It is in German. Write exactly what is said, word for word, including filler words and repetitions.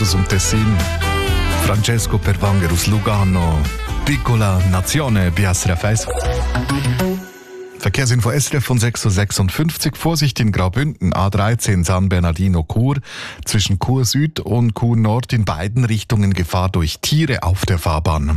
und Tessin. Francesco Perwanger aus Lugano. Piccola Nazione, B S R F eins. Verkehrsinfo S R F von sechs Uhr sechsundfünfzig. Vorsicht in Graubünden, A dreizehn San Bernardino-Chur. Zwischen Chur Süd und Chur Nord in beiden Richtungen Gefahr durch Tiere auf der Fahrbahn.